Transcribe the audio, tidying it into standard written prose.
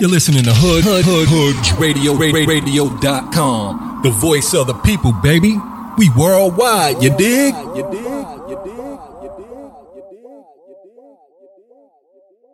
You're listening to Radio.com, the voice of the people, baby. We worldwide, you dig?